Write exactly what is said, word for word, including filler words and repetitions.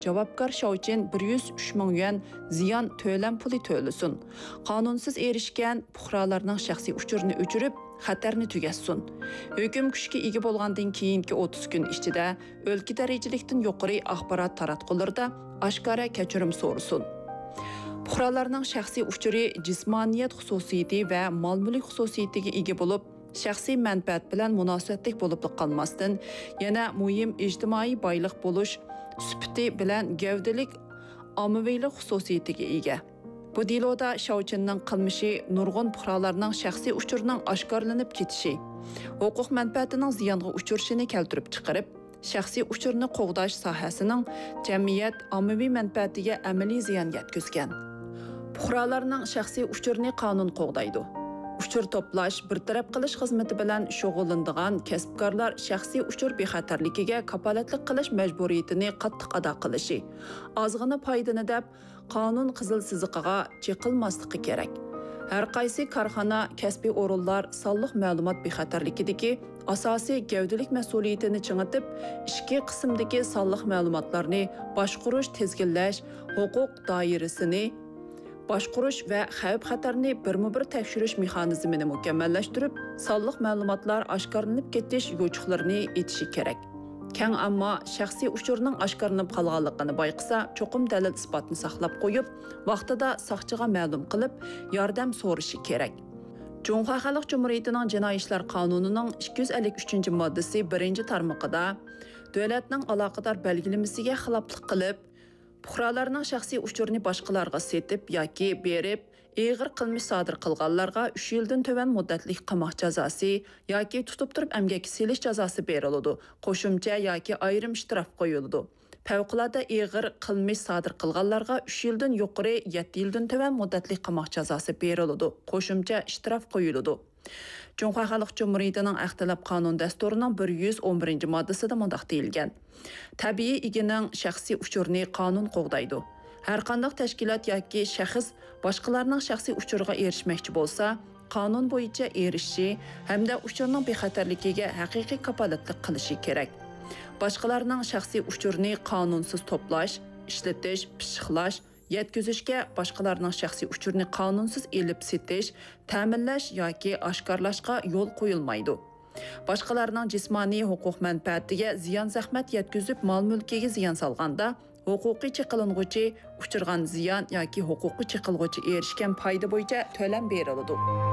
javobgar shovchin bir yuz uch ming yuan ziyon to'lam puli to'lasin. Qonunsiz erishgan fuqarolarning shaxsiy uchurini o'chirib, xatarni tugatsin. Hukm kuchga ega bo'lgandan keyingi o'ttiz kun ichida o'lka darajalikdan yuqori axborot taratqularda oshkora kechirim so'rasin. Fuqarolarning shaxsiy uchuri jismoniyat xususiyati va mol-mulk xususiyatiga ega bo'lib, shaxsiy manfaat bilan munosabatlik bo'lib qolmasdan, yana muhim ijtimoiy boylik bo'lish sifati bilan gavdalik ommaviylik xususiyatiga ega. Bu deloda shovchinning qilmishi nurg'un fuqarolarning shaxsiy uchurining oshkorlanib ketishi, huquq manfaatining ziyonga uchrashini keltirib chiqarib, shaxsiy uchurni qo'g'dash sohasining jamiyat ommaviy manfaatiga amaliy ziyon yetkazgan. Fuqarolarning shaxsiy uchurini qonun qo'g'daydi. Uchur to'plash, bir taraf qilish xizmati bilan shug'ullanadigan kasbkorlar shaxsiy uchur bexatarligiga kapolatlik qilish majburiyatini qattiq ado qilishi, ozg'ina foydani deb qonun qizil siziqiga cheqilmasligi kerak. Har qaysi korxona, kasbiy o'rinlar sonliq ma'lumot bexatarligidagi asosiy gavdalik mas'uliyatini ching'itib, ikki qismdagi sonliq ma'lumotlarni boshqarish, tizginlash, huquq doirasini boshqarish va xavf xatarni birma-bir tekshirish mexanizmini mukammallashtirib, sonliq ma'lumotlar oshkorlanib ketish yo'chiqlarini etishi kerak. Keng ammo shaxsiy uchurning oshkorlanib qolganligini bayqasa, cho'qim dalil isbotni saqlab qo'yib, vaqtida soqchiga ma'lum qilib, yordam so'rashi kerak. Jumhur Xalq Jumhuriyatining Jinoiy ishlar qonunining ikki yuz ellik uchinchi moddasi birinchi tarmoqida davlatning aloqador belgilamasiga xiloflik qilib, fuqarolarning shaxsiy uchurini boshqalarga setib yoki berib, og'ir qilmish sodir qilganlarga uch yildan to'van muddatli qamoq jazosi yoki tutib turib emgak selish jazosi beriladi. Qo'shimcha yoki ayrim shtraf qo'yiladi. Favqulodda og'ir qilmish sodir qilganlarga uch yildan yuqori yetti yildan to'van muddatli qamoq jazosi beriladi. Qo'shimcha shtraf qo'yiladi. Jumhur Xalq Jumhuriyatining Ixtilof qonun dasturining bir yuz o'n birinchi moddasida mundaq deyilgan. Tabiiy egining shaxsiy uchurini qonun qo'g'daydi. Har qanday tashkilot yoki shaxs boshqalarning shaxsiy uchuriga erishmoqchi bo'lsa, qonun bo'yicha erishishi hamda uchurning bexatarligiga haqiqiy kapolatlik qilishi kerak. Boshqalarning shaxsiy uchurini qonunsiz to'plash, ishlatish, pishiqlash, yetkazishga, boshqalarning shaxsiy uchurini qonunsiz elib setish, ta'minlash yoki oshkorlashga yo'l qo'yilmaydi. Boshqalarning jismoniy huquq manfaatiga ziyon zahmat yetkazib, mol-mulkiga ziyon solganda, huquqiy cheklanguvchi uchirgan ziyon yoki huquqiy cheklanguvchi erishgan foyda bo'yicha to'lam beriladi.